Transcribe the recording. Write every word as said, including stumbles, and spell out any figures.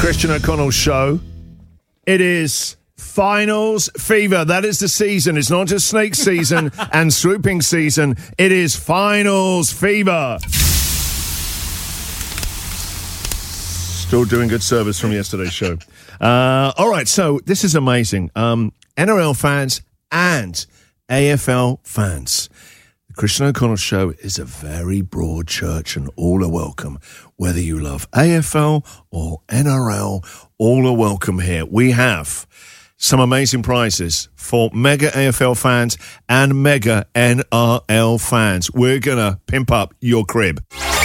Christian O'Connell Show. It is finals fever. That is the season. It's not just snake season and swooping season. It is finals fever. Still doing good service from yesterday's show. Uh, all right, so this is amazing. Um, N R L fans and A F L fans. The Christian O'Connell Show is a very broad church and all are welcome. Whether you love A F L or N R L, all are welcome here. We have some amazing prizes for mega A F L fans and mega N R L fans. We're going to pimp up your crib.